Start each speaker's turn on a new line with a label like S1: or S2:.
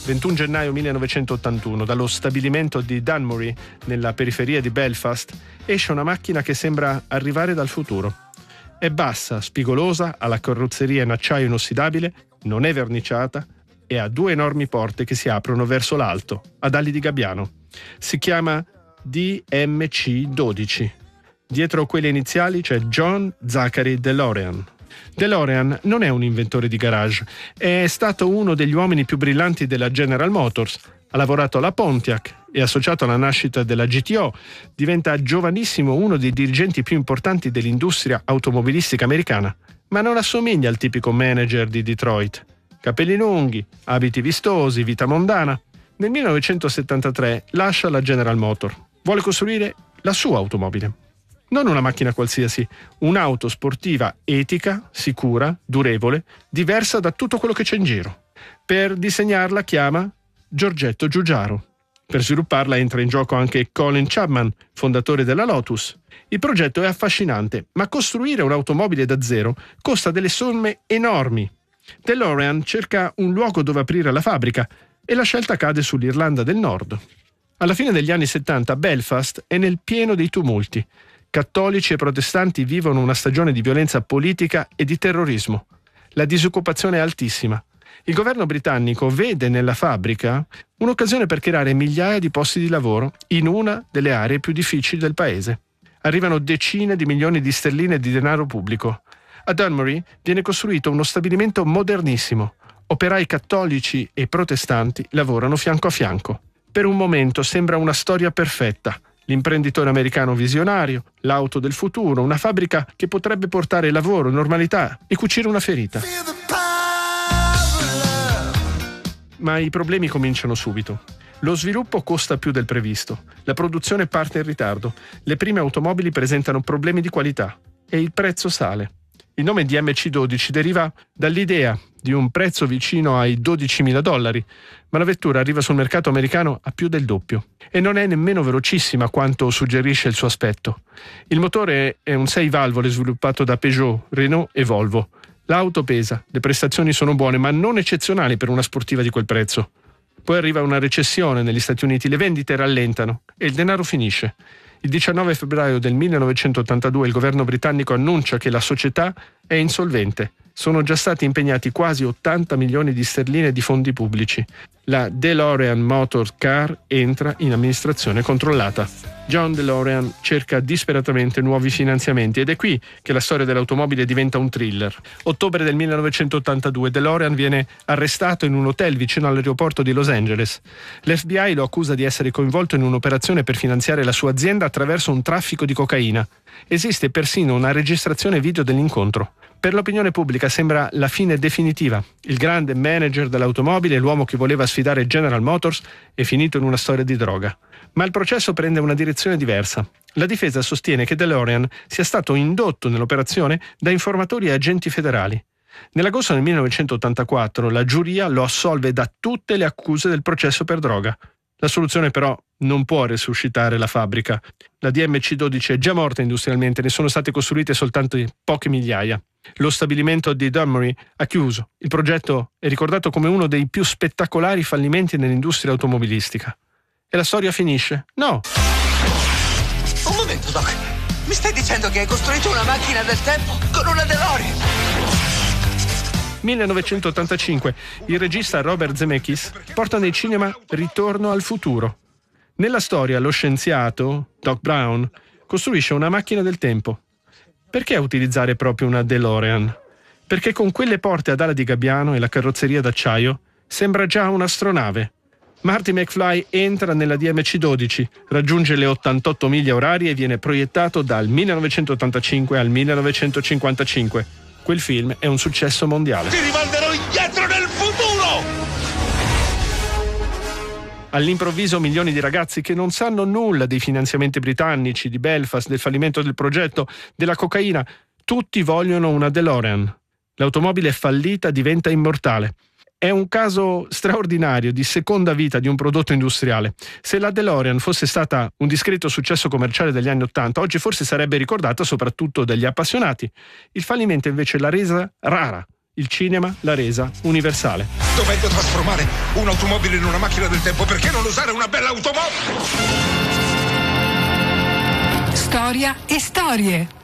S1: 21 gennaio 1981, dallo stabilimento di Dunmurry, nella periferia di Belfast, esce una macchina che sembra arrivare dal futuro. È bassa, spigolosa, ha la carrozzeria in acciaio inossidabile, non è verniciata e ha 2 enormi porte che si aprono verso l'alto, ad ali di gabbiano. Si chiama DMC-12. Dietro quelle iniziali c'è John Zachary DeLorean. DeLorean non è un inventore di garage, è stato uno degli uomini più brillanti della General Motors, ha lavorato alla Pontiac e associato alla nascita della GTO, diventa giovanissimo uno dei dirigenti più importanti dell'industria automobilistica americana, ma non assomiglia al tipico manager di Detroit. Capelli lunghi, abiti vistosi, vita mondana. Nel 1973 lascia la General Motors, vuole costruire la sua automobile. Non una macchina qualsiasi, un'auto sportiva etica, sicura, durevole, diversa da tutto quello che c'è in giro. Per disegnarla chiama Giorgetto Giugiaro. Per svilupparla entra in gioco anche Colin Chapman, fondatore della Lotus. Il progetto è affascinante, ma costruire un'automobile da zero costa delle somme enormi. DeLorean cerca un luogo dove aprire la fabbrica e la scelta cade sull'Irlanda del Nord. Alla fine degli anni 70 Belfast è nel pieno dei tumulti. Cattolici e protestanti vivono una stagione di violenza politica e di terrorismo. La disoccupazione è altissima. Il governo britannico vede nella fabbrica un'occasione per creare migliaia di posti di lavoro in una delle aree più difficili del paese. Arrivano decine di milioni di sterline di denaro pubblico. A Dunmurry viene costruito uno stabilimento modernissimo. Operai cattolici e protestanti lavorano fianco a fianco. Per un momento sembra una storia perfetta. L'imprenditore americano visionario, l'auto del futuro, una fabbrica che potrebbe portare lavoro, normalità e cucire una ferita. Ma i problemi cominciano subito. Lo sviluppo costa più del previsto, la produzione parte in ritardo, le prime automobili presentano problemi di qualità e il prezzo sale. Il nome DMC-12 deriva dall'idea di un prezzo vicino ai $12.000, ma la vettura arriva sul mercato americano a più del doppio e non è nemmeno velocissima quanto suggerisce il suo aspetto. Il motore è un 6 valvole sviluppato da Peugeot, Renault e Volvo. L'auto pesa, le prestazioni sono buone ma non eccezionali per una sportiva di quel prezzo. Poi arriva una recessione negli Stati Uniti, le vendite rallentano e il denaro finisce. Il 19 febbraio del 1982 il governo britannico annuncia che la società è insolvente. Sono già stati impegnati quasi 80 milioni di sterline di fondi pubblici. La DeLorean Motor Car entra in amministrazione controllata. John DeLorean cerca disperatamente nuovi finanziamenti ed è qui che la storia dell'automobile diventa un thriller. Ottobre del 1982 DeLorean viene arrestato in un hotel vicino all'aeroporto di Los Angeles. L'FBI lo accusa di essere coinvolto in un'operazione per finanziare la sua azienda attraverso un traffico di cocaina. Esiste persino una registrazione video dell'incontro. Per l'opinione pubblica sembra la fine definitiva. Il grande manager dell'automobile, l'uomo che voleva sfidare General Motors, è finito in una storia di droga. Ma il processo prende una direzione diversa. La difesa sostiene che DeLorean sia stato indotto nell'operazione da informatori e agenti federali. Nell'agosto del 1984 la giuria lo assolve da tutte le accuse del processo per droga. La soluzione però non può resuscitare la fabbrica. La DMC-12 è già morta industrialmente, ne sono state costruite soltanto poche migliaia. Lo stabilimento di Dunmurry ha chiuso. Il progetto è ricordato come uno dei più spettacolari fallimenti nell'industria automobilistica. E la storia finisce? No!
S2: Un momento, Doc. Mi stai dicendo che hai costruito una macchina del tempo con una DeLorean?
S1: 1985. Il regista Robert Zemeckis porta nei cinema Ritorno al futuro. Nella storia lo scienziato, Doc Brown, costruisce una macchina del tempo. Perché utilizzare proprio una DeLorean? Perché con quelle porte ad ala di gabbiano e la carrozzeria d'acciaio sembra già un'astronave. Marty McFly entra nella DMC-12, raggiunge le 88 miglia orarie e viene proiettato dal 1985 al 1955. Quel film è un successo mondiale.
S2: Ti rimanderò indietro nel futuro!
S1: All'improvviso milioni di ragazzi che non sanno nulla dei finanziamenti britannici, di Belfast, del fallimento del progetto, della cocaina, tutti vogliono una DeLorean. L'automobile fallita diventa immortale. È un caso straordinario di seconda vita di un prodotto industriale. Se la DeLorean fosse stata un discreto successo commerciale degli anni '80, oggi forse sarebbe ricordata soprattutto dagli appassionati. Il fallimento invece l'ha resa rara, Il cinema l'ha resa universale.
S3: Dovendo trasformare un'automobile in una macchina del tempo, perché non usare una bella automobile?
S4: Storia e storie.